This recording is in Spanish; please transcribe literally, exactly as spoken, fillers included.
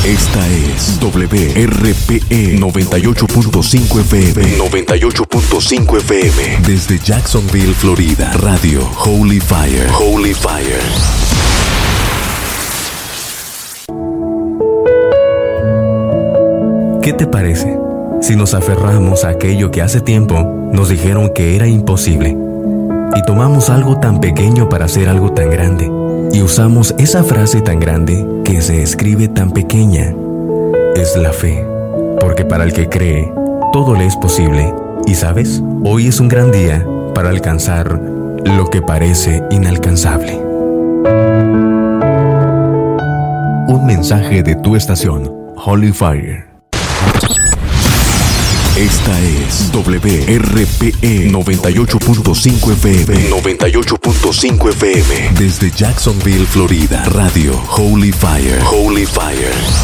Esta es W R P E noventa y ocho punto cinco F M. noventa y ocho punto cinco F M. Desde Jacksonville, Florida. Radio Holy Fire. Holy Fire. ¿Qué te parece si nos aferramos a aquello que hace tiempo nos dijeron que era imposible y tomamos algo tan pequeño para hacer algo tan grande y usamos esa frase tan grande que se escribe tan pequeña? Es la fe, porque para el que cree, todo le es posible. Y sabes, hoy es un gran día para alcanzar lo que parece inalcanzable. Un mensaje de tu estación, Holy Fire. Esta es W R P E noventa y ocho punto cinco F M. noventa y ocho punto cinco F M. Desde Jacksonville, Florida. Radio Holy Fire. Holy Fire.